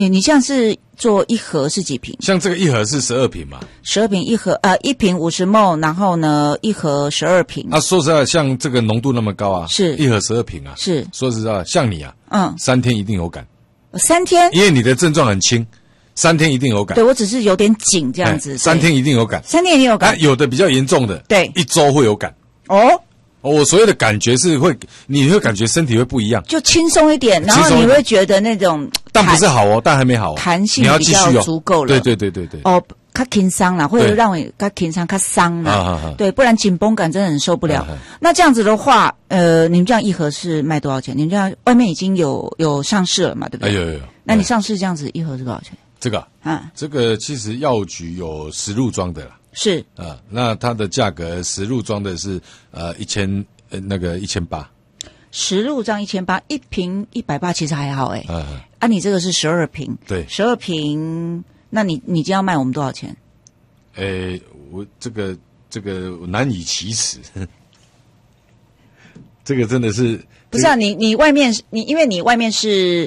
你像是做一盒是几瓶？ 像这个一盒是12瓶嘛 ，12瓶一盒，一瓶50 ml， 然后呢一盒12瓶。 说实在，像这个浓度那么高啊， 是一盒12瓶啊， 是说实在，像你啊，3天一定有感。 3天？ 因为你的症状很轻，3天一定有感。 对，我只是有点紧这样子。 3天一定有感。 3天一定有感。 有的比较严重的， 对 ，1周会有感。我所谓的感觉是你会感觉身体会不一样， 就轻松一点，然后你会觉得那种， 但不是好哦，但还没好， 弹性比较足够了。 对。 较轻松啦，或者让我较轻松、较伤啦，对，不然紧绷感真的很受不了。那这样子的话，你们这样一盒是卖多少钱？你们这样外面已经有上市了嘛，对不对？ 有。 那你上市这样子一盒是多少钱？ 这个这个其实药局有10入装的啦。 是那它的价格10入装的是1800，1800， 10入装1800，一瓶180，其实还好你这个是12瓶， 对 ，12瓶，那你今天要卖我们多少钱？ 我这个难以启齿，这个真的是不是啊？你外面因为你外面是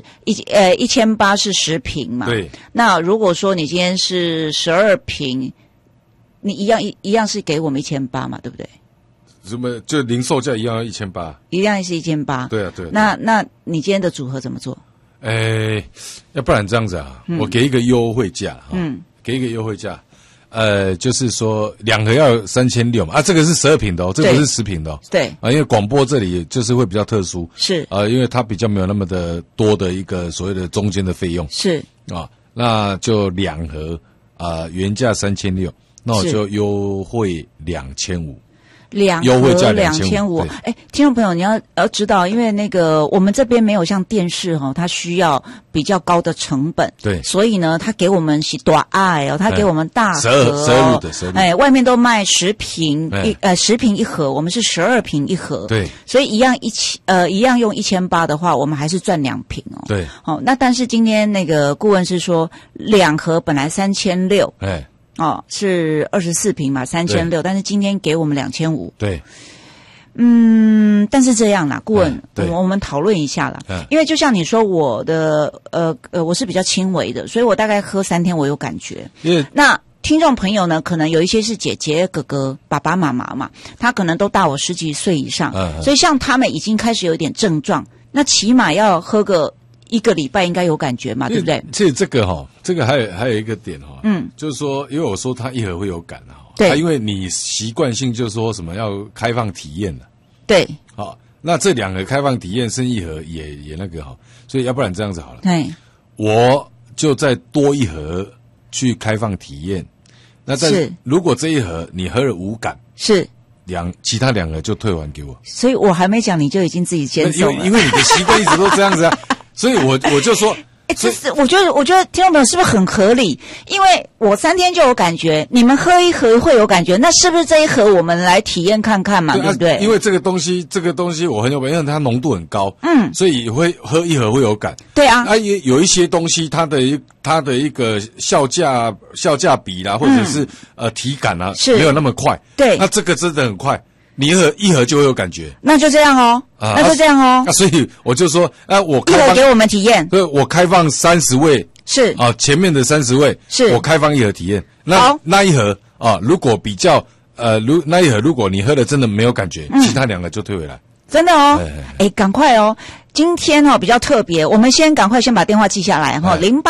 1800是10瓶嘛， 对。 那如果说你今天是12瓶。你一样是给我们1800嘛，对不对？ 什么就零售价一样要1800， 一样是1800。 对啊。 那你今天的组合怎么做？ 要不然这样子啊，我给一个优惠价给一个优惠价，就是说2盒要3600嘛，这个是12瓶的这不是10瓶的对因为广播这里就是会比较特殊， 是因为它比较没有那么的多的一个所谓的中间的费用， 是那就2盒原价3600。那我就优惠2500，优惠价2500。 听众朋友，你要知道，因为那个我们这边没有像电视它需要比较高的成本， 对， 所以呢，他给我们是大爱他给我们大盒 12入的， 外面都卖10瓶10瓶一盒，我们是12瓶一盒， 对， 所以一样用1800的话，我们还是赚2瓶对， 那但是今天那个顾问是说2盒本来3600，是24瓶嘛，3600，但是今天给我们2500。 对， 但是这样啦，顾问，我们讨论一下啦。因为就像你说，我的我是比较轻微的，所以我大概喝3天我有感觉。那听众朋友呢，可能有一些是姐姐、哥哥、爸爸妈妈嘛，他可能都大我10几岁以上，所以像他们已经开始有一点症状，那起码要喝个1个礼拜应该有感觉嘛，对不对？ 其实这个还有一个点就是说，因为我说它一盒会有感对， 因为你习惯性就是说什么要开放体验的， 对， 那这2盒开放体验，剩1盒也那个所以要不然这样子好了， 对， 我就再多1盒去开放体验，那如果这1盒你喝了无感， 是其他2盒就退还给我， 所以我还没讲你就已经自己接受了， 因为你的习惯一直都这样子所以我就说， 这是我觉得听众朋友是不是很合理？因为我3天就有感觉，你们喝1盒会有感觉，那是不是这1盒我们来体验看看嘛？对不对？ 因为这个东西我很有感，因为它浓度很高，所以会喝1盒会有感。 对啊， 有一些东西它的一个效价比啦，或者是体感啊，没有那么快。对，那这个真的很快。你一盒就会有感觉， 那就这样所以我就说，我一盒给我们体验， 对，我开放30位， 是前面的30位，是我开放1盒体验。那一盒如果比较那一盒如果你喝的真的没有感觉，其他2个就退回来。 真的赶快今天比较特别，我们赶快把电话记下来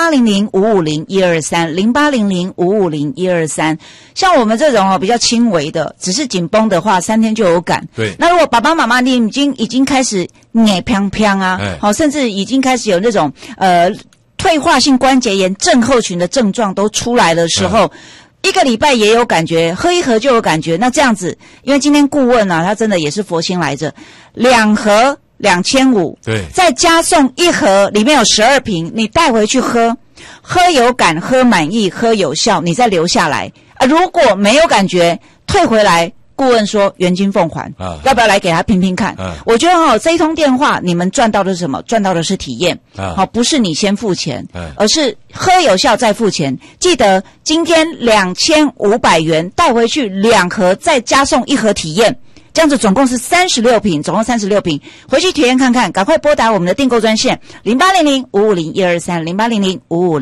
0800-550-123，0800-550-123。像我们这种比较轻微的，只是紧绷的话，3天就有感。 对。 那如果爸爸妈妈你已经开始眼飘飘甚至已经开始有那种退化性关节炎症候群的症状都出来的时候。1个礼拜也有感觉，喝1盒就有感觉。那这样子，因为今天顾问他真的也是佛心来着，2盒2500，对，再加送1盒，里面有12瓶，你带回去喝有感，喝满意，喝有效，你再留下来。如果没有感觉，退回来。顾问说原金奉还，要不要来给他拼拼看？我觉得这一通电话你们赚到的是什么？赚到的是体验，不是你先付钱，而是喝有效再付钱。记得今天2500元带回去2盒，再加送1盒体验。 这样子总共是36坪，总共36坪，回去体验看看，赶快拨打我们的订购专线0800-550-123 0800-550